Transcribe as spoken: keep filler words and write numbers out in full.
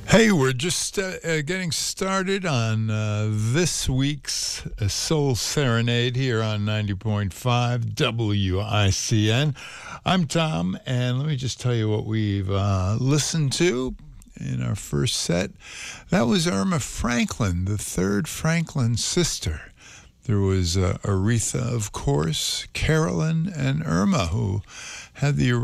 Hey, we're just uh, uh, getting started on uh, this week's uh, Soul Serenade here on ninety point five W I C N. I'm Tom, and let me just tell you what we've uh, listened to in our first set. That was Irma Franklin, the third Franklin sister. There was uh, Aretha, of course, Carolyn, and Irma, who had the